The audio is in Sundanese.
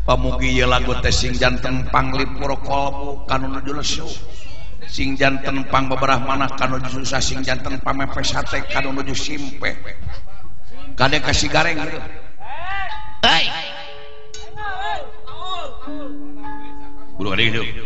pamugi ieu lagu teh sing janten panglipur kolbu kanu nuju lesu sing janten pang beberah manah kanu nuju susah sing janten pamepes hate kanu nuju simpe kade kasih gareng gitu hei bulu gede gitu